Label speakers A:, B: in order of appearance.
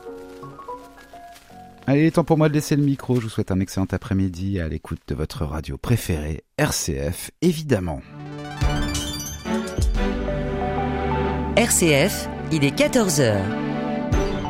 A: Allez, il est temps pour moi de laisser le micro. Je vous souhaite un excellent après-midi à l'écoute de votre radio préférée, RCF, évidemment.
B: RCF, il est 14h.